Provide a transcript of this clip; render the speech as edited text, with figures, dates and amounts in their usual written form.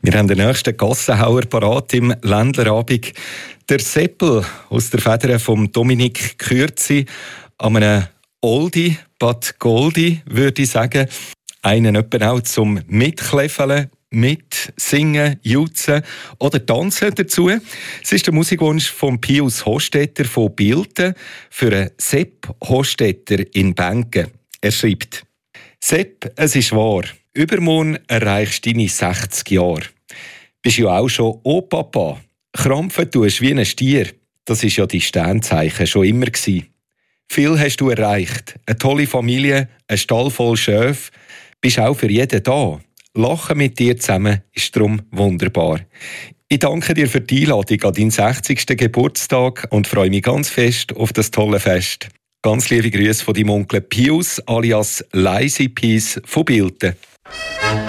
Wir haben den nächsten Gassenhauer parat im Ländlerabend. Der Seppel aus der Feder von Dominik Kürzi, an einem Oldie, but Goldie, würde ich sagen. Einen etwa auch zum Mitkläffeln, mitsingen, jutzen oder tanzen dazu. Es ist der Musikwunsch von Pius Hostetter von Bilten für einen Sepp Hostetter in Benken. Er schreibt: Sepp, es ist wahr, übermorgen erreichst du deine 60 Jahre. Bist ja auch schon Opapa. Krampfen tust wie ein Stier. Das ist ja dein Sternzeichen schon immer gewesen. Viel hast du erreicht. Eine tolle Familie, ein Stall voll Schöfe. Bist auch für jeden da. Lachen mit dir zusammen ist darum wunderbar. Ich danke dir für die Einladung an deinen 60. Geburtstag und freue mich ganz fest auf das tolle Fest. Ganz liebe Grüße von deinem Onkel Pius alias Leisi Pies von Bilten.